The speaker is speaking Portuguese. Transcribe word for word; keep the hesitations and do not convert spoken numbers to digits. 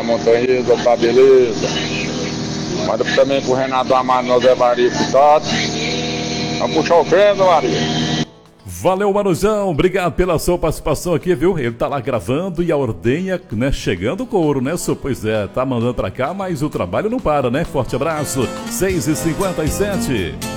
Montanhesa, tá beleza? Manda também pro Renato Amado, nós é Maria Furtado. Vamos puxar o credo, Maria. Valeu, Marujão, obrigado pela sua participação aqui, viu? Ele tá lá gravando e a ordenha, né, chegando o couro, né, senhor? Pois é, tá mandando pra cá, mas o trabalho não para, né? Forte abraço, seis e cinquenta e sete.